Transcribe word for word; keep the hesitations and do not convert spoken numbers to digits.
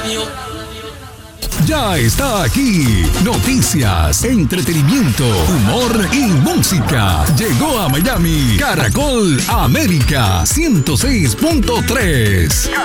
Ya está aquí. Noticias, entretenimiento, humor y música. Llegó a Miami Caracol América ciento seis punto tres.